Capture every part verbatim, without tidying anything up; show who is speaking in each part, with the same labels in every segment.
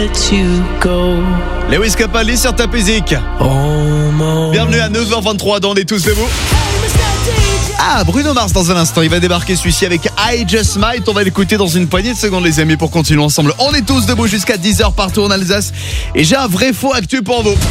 Speaker 1: let you go.
Speaker 2: Lewis Capaldi sur ta musique. Bienvenue à neuf heures vingt-trois dans On est tous debout. Ah, Bruno Mars dans un instant, il va débarquer celui-ci avec I Just Might. On va l'écouter dans une poignée de secondes les amis pour continuer ensemble. On est tous debout jusqu'à dix heures partout en Alsace. Et j'ai un vrai faux actu pour vous.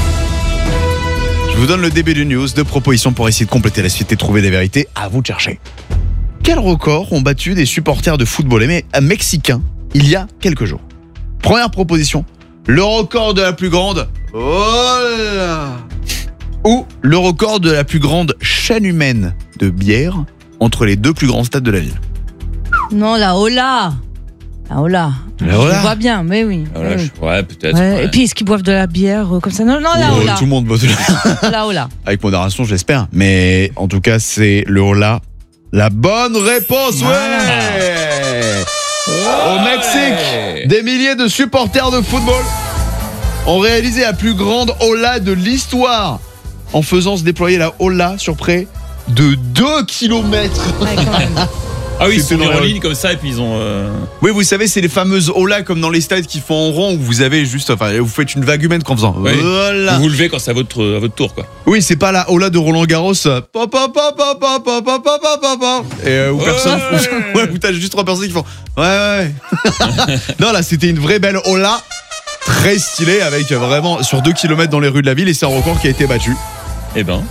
Speaker 2: Je vous donne le début du news, deux propositions pour essayer de compléter la suite et trouver des vérités. À vous de chercher. Quels records ont battu des supporters de football mexicains il y a quelques jours? Première proposition, le record de la plus grande... Oh là ou le record de la plus grande chaîne humaine de bière entre les deux plus grands stades de la ville.
Speaker 3: Non, la Ola. La Ola.
Speaker 2: La Ola.
Speaker 3: Je vois bien, mais oui.
Speaker 4: Voilà,
Speaker 3: oui.
Speaker 4: je... Ouais, peut-être.
Speaker 3: Ouais.
Speaker 4: Ouais.
Speaker 3: Et puis, est-ce qu'ils boivent de la bière euh, comme ça? Non, non, la
Speaker 2: Oh,
Speaker 3: Ola.
Speaker 2: tout le monde boit de la...
Speaker 3: La Ola.
Speaker 2: Avec modération, je l'espère. Mais en tout cas, c'est le Ola. La bonne réponse,
Speaker 3: Voilà.
Speaker 2: ouais. Au
Speaker 4: Ouais.
Speaker 2: Mexique, des milliers de supporters de football ont réalisé la plus grande Ola de l'histoire en faisant se déployer la Ola sur près de deux kilomètres.
Speaker 3: Ouais, quand même.
Speaker 4: Ah oui, ils
Speaker 2: C'était
Speaker 4: sont mis
Speaker 2: dans
Speaker 4: en
Speaker 2: le-
Speaker 4: ligne comme ça et puis ils ont. Euh...
Speaker 2: Oui, vous savez, c'est les fameuses Ola comme dans les stades qui font en rond où vous avez juste, enfin, vous faites une vague humaine en faisant.
Speaker 4: Ouais.
Speaker 2: Voilà.
Speaker 4: Vous vous levez quand c'est à votre, à votre tour, quoi.
Speaker 2: Oui, c'est pas la Ola de Roland Garros. Pa, pa, pa, pa, pa, pa, pa, pa, pa, pa, pa. Et euh, où
Speaker 4: Ouais.
Speaker 2: personne, ouais, où t'as juste trois personnes qui font. Ouais, ouais. ouais. Non, là, c'était une vraie belle Ola, très stylée, avec vraiment sur deux kilomètres dans les rues de la ville, et c'est un record qui a été battu.
Speaker 4: Eh ben.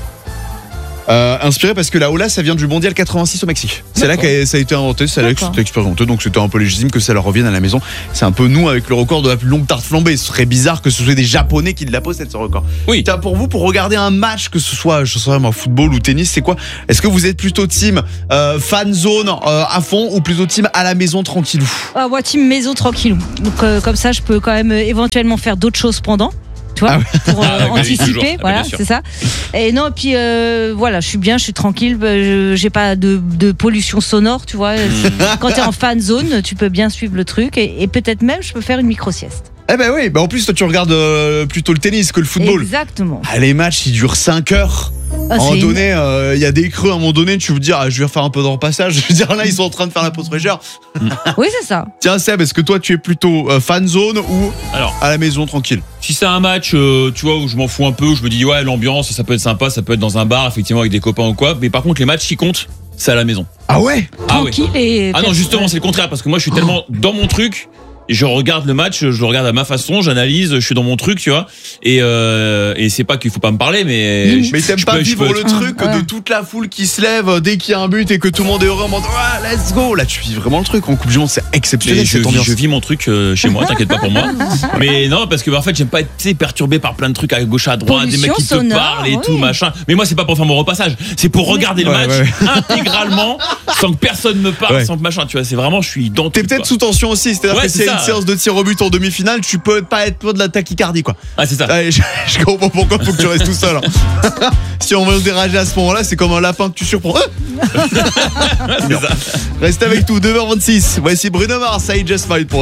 Speaker 2: Euh, inspiré parce que la Ola, ça vient du mondial quatre-vingt-six au Mexique. C'est là que ça a été inventé, c'est là que
Speaker 3: D'accord.
Speaker 2: c'était expérimenté, donc c'était un peu légitime que ça leur revienne à la maison. C'est un peu nous avec le record de la plus longue tarte flambée. Ce serait bizarre que ce soit des Japonais qui la possèdent, ce record.
Speaker 4: Oui.
Speaker 2: Tiens, pour vous, pour regarder un match, que ce soit, je sais pas moi, football ou tennis, c'est quoi? Est-ce que vous êtes plutôt team euh, fan zone euh, à fond ou plutôt team à la maison tranquillou?
Speaker 3: Ah, moi, team maison tranquille. Donc, euh, comme ça, je peux quand même euh, éventuellement faire d'autres choses pendant. Tu vois,
Speaker 2: Ah ouais.
Speaker 3: pour euh,
Speaker 4: Ah ouais, bah oui, toujours.
Speaker 3: anticiper,
Speaker 4: Ah bah,
Speaker 3: voilà,
Speaker 4: bien sûr.
Speaker 3: c'est ça. Et non, et puis euh, voilà, je suis bien, je suis tranquille, bah, je- j'ai pas de, de pollution sonore, tu vois. Quand t'es en fan zone, tu peux bien suivre le truc et, et peut-être même, je peux faire une micro-sieste.
Speaker 2: Eh ben oui, bah en plus toi tu regardes euh, plutôt le tennis que le football.
Speaker 3: Exactement.
Speaker 2: Ah, les matchs ils durent cinq heures.
Speaker 3: Ah,
Speaker 2: à un moment
Speaker 3: c'est
Speaker 2: donné, euh, il y a des creux, à un moment donné, tu veux dire, ah, je vais faire un peu de repassage. Je veux dire, là, ils sont en train de faire la pause fraîcheur.
Speaker 3: Oui, c'est ça.
Speaker 2: Tiens, Seb, est-ce que toi, tu es plutôt euh, fan zone ou
Speaker 4: Alors,
Speaker 2: à la maison tranquille?
Speaker 4: si c'est un match, euh, tu vois, où je m'en fous un peu, où je me dis, ouais, l'ambiance, ça peut être sympa, ça peut être dans un bar, effectivement, avec des copains ou quoi. Mais par contre, les matchs qui comptent, c'est à la maison.
Speaker 2: Ah ouais?
Speaker 4: Ah ouais.
Speaker 3: Tranquille et.
Speaker 4: Ah non, justement, c'est le contraire, parce que moi, je suis tellement dans mon truc. Et je regarde le match, je le regarde à ma façon, j'analyse, je suis dans mon truc, tu vois. Et, euh, et c'est pas qu'il faut pas me parler, mais. je-
Speaker 2: Mais t'aimes
Speaker 4: je
Speaker 2: pas
Speaker 4: peux- je
Speaker 2: vivre
Speaker 4: peux-
Speaker 2: le truc
Speaker 3: Ouais.
Speaker 2: de toute la foule qui se lève dès qu'il y a un but et que tout le monde est heureux en mode ah, let's go. Là, tu vis vraiment le truc. En Coupe du Monde, c'est exceptionnel
Speaker 4: Mais je,
Speaker 2: cette ambiance.
Speaker 4: je vis mon truc euh, chez moi, t'inquiète pas pour moi. Mais non, parce que bah, en fait, j'aime pas être tu sais, perturbé par plein de trucs à gauche à droite, des mecs qui te
Speaker 3: Pollution
Speaker 4: parlent et
Speaker 3: sonore,
Speaker 4: tout,
Speaker 3: oui.
Speaker 4: machin. Mais moi, c'est pas pour faire mon repassage, c'est pour regarder le
Speaker 2: Ouais,
Speaker 4: match
Speaker 2: ouais.
Speaker 4: intégralement, sans que personne me parle,
Speaker 2: Ouais.
Speaker 4: sans que machin. Tu vois, c'est vraiment, je suis dans
Speaker 2: T'es
Speaker 4: tout,
Speaker 2: peut-être
Speaker 4: quoi.
Speaker 2: sous tension aussi, c'est-à-dire
Speaker 4: Ouais,
Speaker 2: que s'il y a
Speaker 4: c'est
Speaker 2: une
Speaker 4: ça.
Speaker 2: séance de tir au but en demi-finale, tu peux pas être pas de la tachycardie quoi.
Speaker 4: Ah, c'est ça.
Speaker 2: Ouais, je, je comprends pourquoi faut que tu restes tout seul. hein. Si on veut se dérager à ce moment-là, c'est comme un lapin que tu surprends. Ah
Speaker 4: C'est ça.
Speaker 2: Reste avec tout, deux heures vingt-six. Voici Bruno Mars, I Just Might pour